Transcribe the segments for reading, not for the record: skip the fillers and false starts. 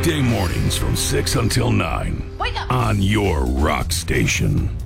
Weekday mornings from 6 until 9. Wake up. On your rock station.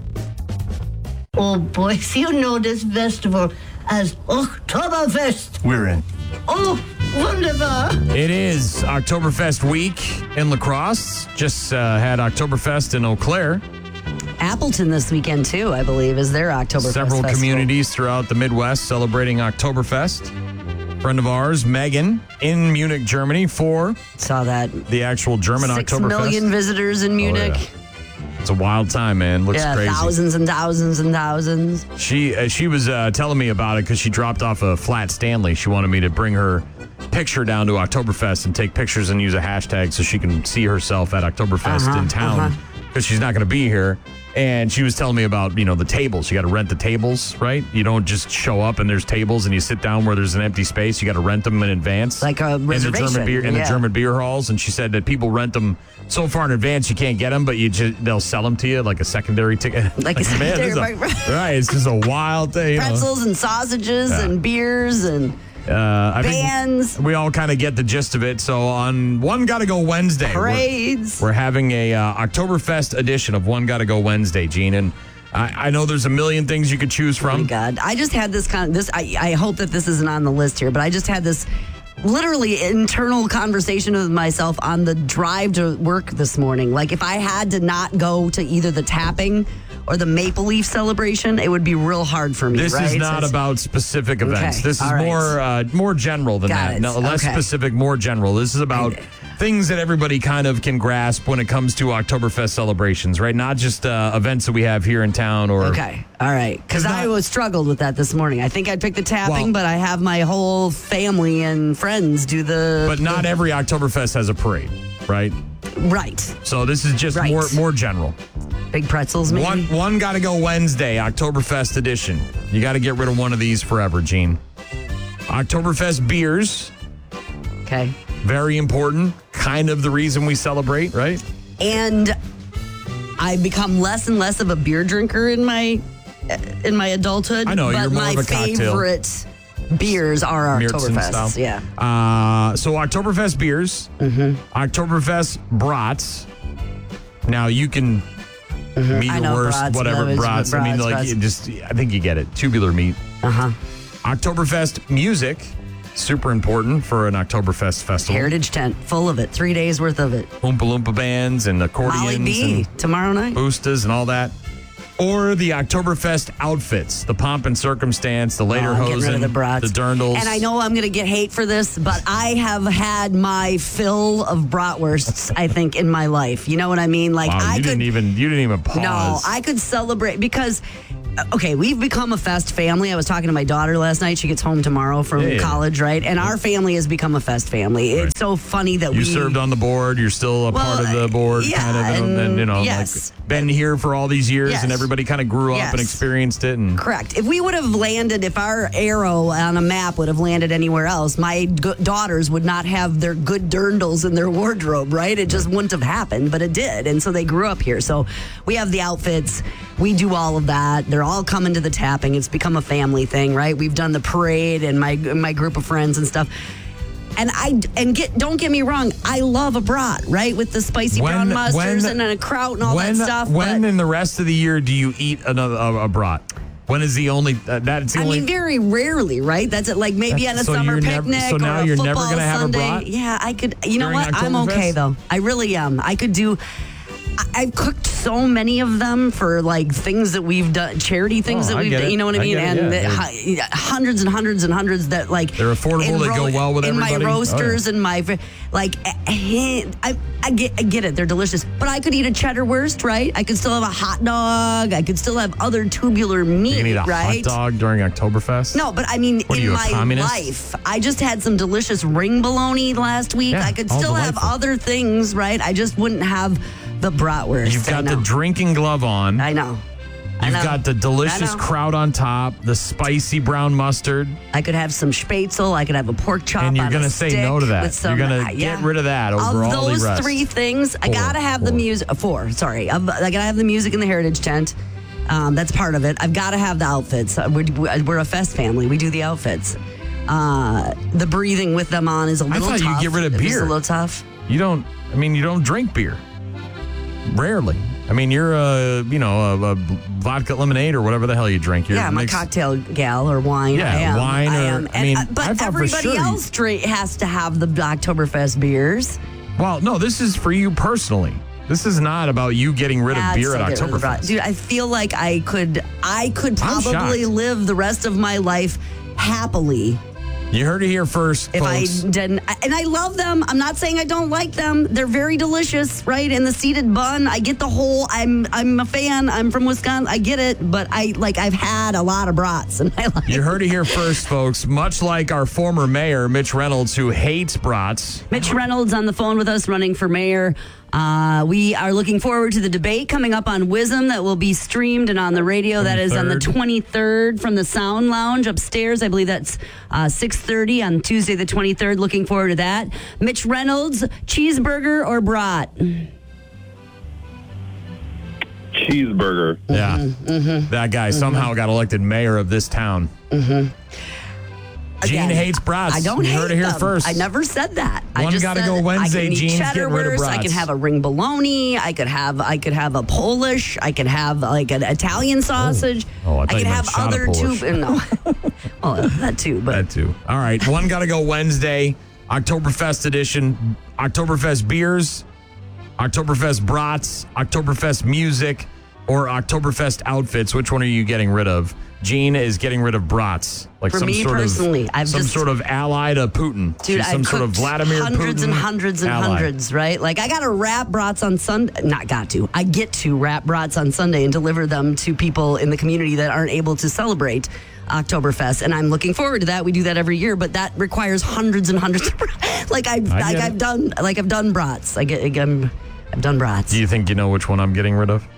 Oh, boys, you know this festival as Oktoberfest. We're in. Oh, wunderbar. It is Oktoberfest week in La Crosse. Just had Oktoberfest in Eau Claire. Appleton this weekend, too, I believe, is their Oktoberfest Several festival. communities throughout the Midwest celebrating Oktoberfest. Friend of ours, Megan, in Munich, Germany, for Saw that. the actual German 6 Oktoberfest. million visitors in Munich. Oh, yeah. It's a wild time, man. Looks crazy. Thousands and thousands and thousands. She was telling me about it because she dropped off a flat Stanley. She wanted me to bring her picture down to Oktoberfest and take pictures and use a hashtag so she can see herself at Oktoberfest in town because she's not going to be here. And she was telling me about, the tables. You got to rent the tables, right? You don't just show up and there's tables and you sit down where there's an empty space. You got to rent them in advance. Like a reservation. In the German beer halls. And she said that people rent them so far in advance you can't get them, but they'll sell them to you like a secondary ticket. Like a secondary, right. It's just a wild thing. Pretzels and sausages and beers and I bands. think we all kind of get the gist of it. So on One Gotta Go Wednesday, Parades. we're having a Oktoberfest edition of One Gotta Go Wednesday, Gene. And I know there's a million things you could choose from. Oh, my God. I just had this I hope that this isn't on the list here, but I just had this literally internal conversation with myself on the drive to work this morning. Like, if I had to not go to either the tapping or the Maple Leaf celebration, it would be real hard for me. This right? is not about specific events. Okay, this is all right. more general than Got that. it. No, less Okay. specific, more general. This is about things that everybody kind of can grasp when it comes to Oktoberfest celebrations, right? Not just events that we have here in town or. Okay. All right. Because I struggled with that this morning. I think I'd pick the tapping, but I have my whole family and friends do the. But not every Oktoberfest has a parade, right? Right. So this is just Right. more general. Big pretzels, maybe? One Gotta Go Wednesday, Oktoberfest edition. You got to get rid of one of these forever, Gene. Oktoberfest beers, Okay. very important. Kind of the reason we celebrate, right? And I've become less and less of a beer drinker in my adulthood. I know, but you're more my of a cocktail. favorite beers are our Märzen Oktoberfest. style. Yeah. So Oktoberfest beers, Oktoberfest brats. Now you can meat I or know worse, brats, whatever but brats. I mean, brats, like brats. I think you get it. Tubular meat. Uh-huh. Oktoberfest music, super important for an Oktoberfest festival. Heritage tent, full of it. 3 days worth of it. Oompa Loompa bands and accordions Molly B and tomorrow night. boostas and all that. Or the Oktoberfest outfits, the pomp and circumstance, the later I'm getting rid hosen, of the brats. the dirndls. And I know I'm going to get hate for this, but I have had my fill of bratwursts, I think, in my life. You know what I mean? Like, Wow, you didn't even pause. No, I could celebrate because, okay, we've become a fest family. I was talking to my daughter last night. She gets home tomorrow from college, right? And our family has become a fest family. Right. It's so funny that You served on the board. You're still a part of the board, yeah, kind of, and yes. like been here for all these years, Yes. and everybody kind of grew up Yes. and experienced it. And Correct. If we would have landed, if our arrow on a map would have landed anywhere else, my daughters would not have their good dirndls in their wardrobe, right? It just wouldn't have happened, but it did. And so they grew up here. So we have the outfits. We do all of that. They're all coming to the tapping. It's become a family thing, right? We've done the parade and my group of friends and stuff. And don't get me wrong, I love a brat, right? With the spicy brown mustards and a kraut and all that stuff. When in the rest of the year do you eat a brat? When is the only that's the only? I mean, very rarely, right? That's it. Like maybe on a So summer you're never- picnic so now or a you're never football gonna have a Sunday. brat Yeah, I could. You know during what? I'm Oktoberfest? okay though. I really am. I could do. I've cooked so many of them for like things that we've done, charity things that I we've get done. it. You know what I I mean? get it, And yeah. hundreds and hundreds and hundreds that like They're affordable, they go well with in everybody. my Oh, roasters yeah. and my like. I get it. They're delicious, but I could eat a cheddar wurst, right? I could still have a hot dog. I could still have other tubular meat, You can eat a right? hot dog during Oktoberfest? No, but I mean, What are in you, a my communist? life, I just had some delicious ring bologna last week. Yeah, I could all still have delightful. other things, right? I just wouldn't have the bratwurst. You've got I the know. drinking glove on. I know. You've know. got the delicious I know. kraut on top, the spicy brown mustard, I could have some spätzle. I could have a pork chop. and you're on going a to say stick no to that. with some- You're going to yeah. get rid of that over Of all those the rest. three things, I gotta have the Four. music. Four, sorry. I gotta have the music in the heritage tent. That's part of it. I've got to have the outfits. We're a fest family. We do the outfits. The breathing with them on is a little thought tough. you'd get rid of It's beer. a little tough. You don't drink beer. Rarely. I mean, you're a vodka lemonade or whatever the hell you drink. I'm a cocktail gal or wine. Yeah, I am. wine. But everybody else has to have the Oktoberfest beers. Well, no, this is for you personally. This is not about you getting rid of beer at Oktoberfest. Dude, I feel like I could probably live the rest of my life happily. You heard it here first, if folks. I didn't, and I love them. I'm not saying I don't like them. They're very delicious, right? And the seeded bun, I get the whole. I'm a fan. I'm from Wisconsin. I get it, but I've had a lot of brats in my life. You heard it here first, folks. Much like our former mayor, Mitch Reynolds, who hates brats. Mitch Reynolds on the phone with us, running for mayor. We are looking forward to the debate coming up on WISM that will be streamed and on the radio. That is on the 23rd from the Sound Lounge upstairs. I believe that's 6:30 on Tuesday the 23rd. Looking forward to that. Mitch Reynolds, cheeseburger or brat? Cheeseburger. Yeah. That guy somehow got elected mayor of this town. Gene hates brats. I don't you hate heard it here them. first. I never said that. One I just gotta said go Wednesday. I can eat Gene's getting rid of cheddarwurst. brats. I can have a ring bologna. I could have a Polish. I could have like an Italian sausage. Oh, I I thought you could meant have shot of other Polish. two. No, well, that too. But That too. All right. One got to go Wednesday. Oktoberfest edition. Oktoberfest beers. Oktoberfest brats. Oktoberfest music. Or Oktoberfest outfits. Which one are you getting rid of? Gene is getting rid of brats. Like For some me sort personally, of sort of ally to Putin. dude, She's some I've sort of cooked Vladimir hundreds Putin and hundreds and ally. hundreds, right? Like I got to wrap brats on Sunday. I get to wrap brats on Sunday and deliver them to people in the community that aren't able to celebrate Oktoberfest, and I'm looking forward to that. We do that every year, but that requires hundreds and hundreds of brats. I've done brats. I've done brats. Do you think you know which one I'm getting rid of?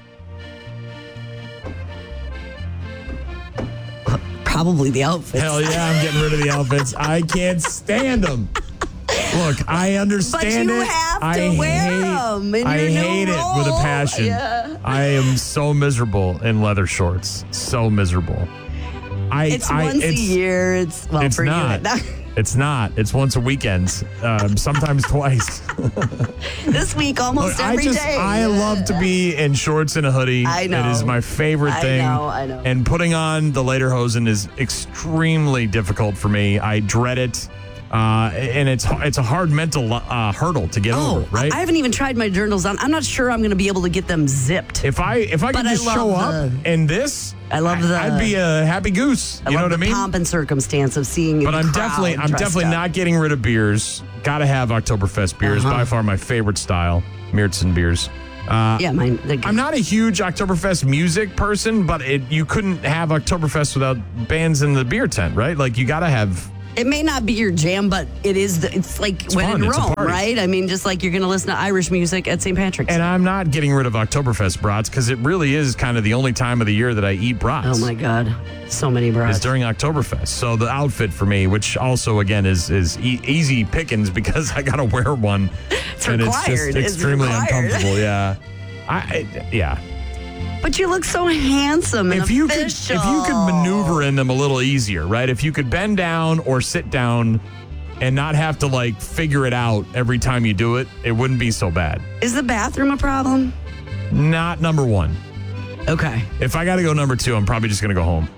Probably the outfits. Hell yeah, I'm getting rid of the outfits. I can't stand them. Look, I understand But you it. have to wear them in I your new hate it with a role. passion. Yeah. I am so miserable in leather shorts. So miserable. It's once a year. It's for not. you. It's not. It's once a weekend. Sometimes twice. This week, almost Look, every day. I love to be in shorts and a hoodie. I know. It is my favorite thing. I know. And putting on the lederhosen is extremely difficult for me. I dread it. And it's a hard mental hurdle to get over, right? I haven't even tried my journals on. I'm not sure I'm going to be able to get them zipped. If I could just show up in this, I'd be a happy goose. You know what I mean? The pomp and circumstance of seeing. But the I'm crowd definitely up. not getting rid of beers. Got to have Oktoberfest beers. By far my favorite style, Märzen beers. Mine. I'm not a huge Oktoberfest music person, but you couldn't have Oktoberfest without bands in the beer tent, right? Like you got to have. It may not be your jam, but it is. It's like when fun. in It's a Rome, party. right? I mean, just like you're going to listen to Irish music at St. Patrick's. And I'm not getting rid of Oktoberfest brats because it really is kind of the only time of the year that I eat brats. Oh my God, so many brats. It's during Oktoberfest. So the outfit for me, which also again is easy pickings because I got to wear one, It's and required. it's just extremely required. uncomfortable. Yeah, yeah. But you look so handsome and If you official. could maneuver in them a little easier, right? If you could bend down or sit down and not have to like figure it out every time you do it, it wouldn't be so bad. Is the bathroom a problem? Not number one. Okay. If I got to go number two, I'm probably just going to go home.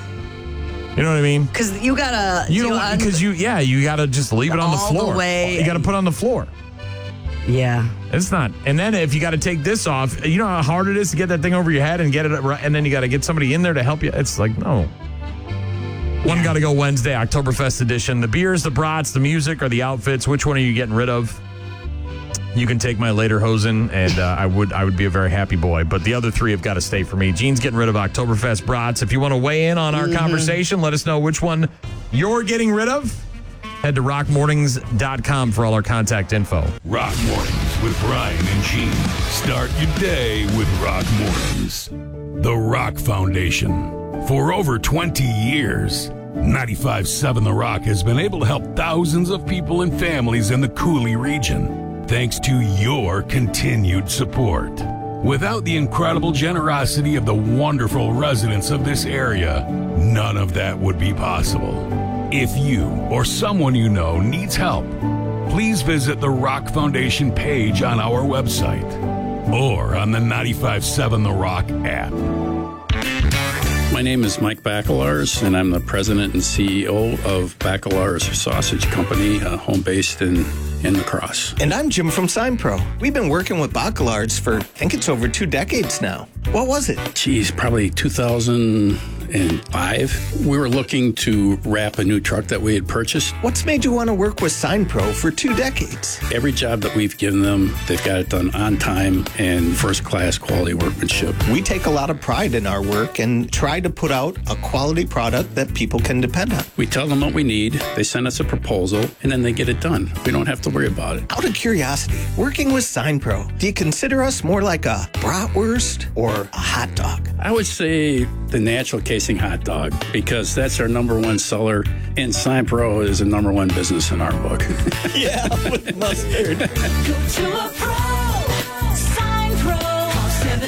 You know what I mean? Because you gotta. You got to just leave it on the All the floor. way. You got to put it on the floor. Yeah. It's not. And then if you got to take this off, you know how hard it is to get that thing over your head and get it right, and then you got to get somebody in there to help you. It's like, no. One got to go Wednesday, Oktoberfest edition. The beers, the brats, the music, or the outfits. Which one are you getting rid of? You can take my lederhosen, and I would be a very happy boy. But the other three have got to stay for me. Gene's getting rid of Oktoberfest brats. If you want to weigh in on our conversation, let us know which one you're getting rid of. Head to rockmornings.com for all our contact info. Rock Mornings with Brian and Gene. Start your day with Rock Mornings. The Rock Foundation. For over 20 years, 95.7 The Rock has been able to help thousands of people and families in the Cooley region, thanks to your continued support. Without the incredible generosity of the wonderful residents of this area, none of that would be possible. If you or someone you know needs help, please visit the Rock Foundation page on our website or on the 95.7 The Rock app. My name is Mike Bacalarz, and I'm the president and CEO of Bacalarz Sausage Company, home based in La Crosse. And I'm Jim from SignPro. We've been working with Bacalarz for, I think it's over 2 decades now. What was it? Geez, probably 2005. We were looking to wrap a new truck that we had purchased. What's made you want to work with SignPro for 2 decades? Every job that we've given them, they've got it done on time and first-class quality workmanship. We take a lot of pride in our work and try to put out a quality product that people can depend on. We tell them what we need, they send us a proposal, and then they get it done. We don't have to worry about it. Out of curiosity, working with SignPro, do you consider us more like a bratwurst or a hot dog? I would say the natural casing hot dog, because that's our number one seller, and SignPro is a number one business in our book. Yeah, with mustard. Go to a pro. SignPro. Call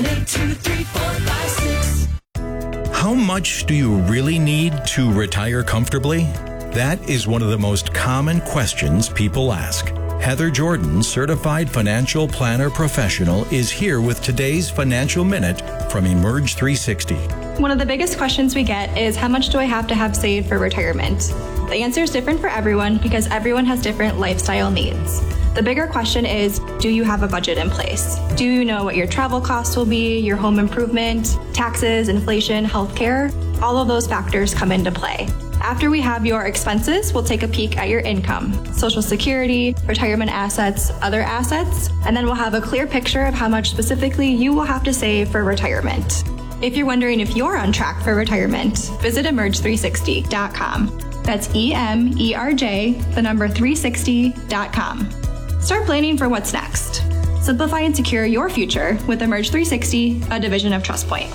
782-3456. How much do you really need to retire comfortably? That is one of the most common questions people ask. Heather Jordan, certified financial planner professional, is here with today's Financial Minute from Emerge 360. One of the biggest questions we get is, how much do I have to have saved for retirement? The answer is different for everyone because everyone has different lifestyle needs. The bigger question is, do you have a budget in place? Do you know what your travel costs will be, your home improvement, taxes, inflation, healthcare? All of those factors come into play. After we have your expenses, we'll take a peek at your income, Social Security, retirement assets, other assets, and then we'll have a clear picture of how much specifically you will have to save for retirement. If you're wondering if you're on track for retirement, visit emerge360.com. That's EMERJ, the number 360.com. Start planning for what's next. Simplify and secure your future with Emerge 360, a division of TrustPoint.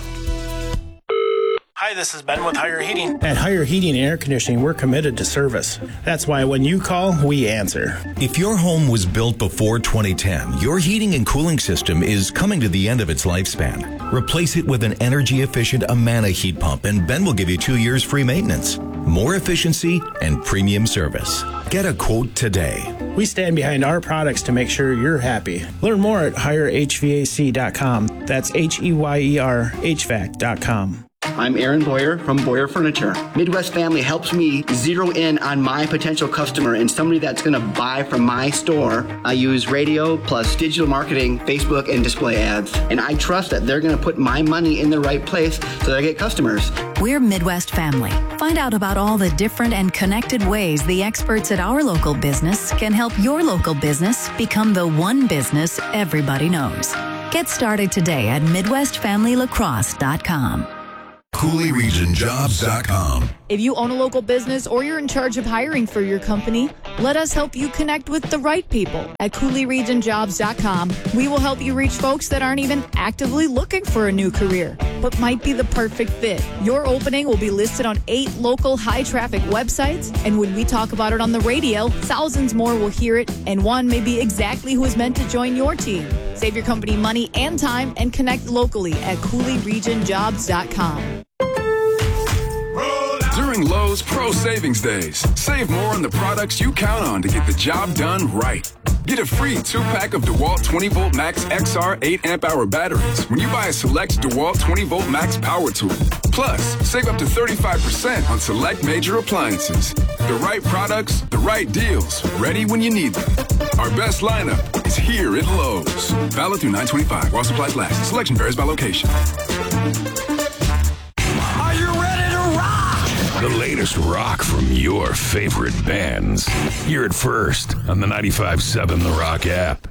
Hi, this is Ben with Higher Heating. At Higher Heating and Air Conditioning, we're committed to service. That's why when you call, we answer. If your home was built before 2010, your heating and cooling system is coming to the end of its lifespan. Replace it with an energy-efficient Amana heat pump, and Ben will give you 2 years free maintenance, more efficiency, and premium service. Get a quote today. We stand behind our products to make sure you're happy. Learn more at HireHVAC.com. That's HEYER HVAC.com. I'm Aaron Boyer from Boyer Furniture. Midwest Family helps me zero in on my potential customer and somebody that's going to buy from my store. I use radio plus digital marketing, Facebook, and display ads. And I trust that they're going to put my money in the right place so that I get customers. We're Midwest Family. Find out about all the different and connected ways the experts at our local business can help your local business become the one business everybody knows. Get started today at MidwestFamilyLaCrosse.com. CooleyRegionJobs.com. If you own a local business or you're in charge of hiring for your company, let us help you connect with the right people. At CooleyRegionJobs.com, we will help you reach folks that aren't even actively looking for a new career, but might be the perfect fit. Your opening will be listed on 8 local high-traffic websites, and when we talk about it on the radio, thousands more will hear it, and one may be exactly who is meant to join your team. Save your company money and time and connect locally at CooleyRegionJobs.com. During Lowe's Pro Savings Days, save more on the products you count on to get the job done right. Get a free 2-pack of DeWalt 20-volt Max XR 8-amp-hour batteries when you buy a select DeWalt 20-volt Max power tool. Plus, save up to 35% on select major appliances. The right products, the right deals, ready when you need them. Our best lineup is here at Lowe's. Valid through 9/25 while supplies last. Selection varies by location. Are you ready to rock? The latest rock from your favorite bands. Hear it first on the 95.7 The Rock app.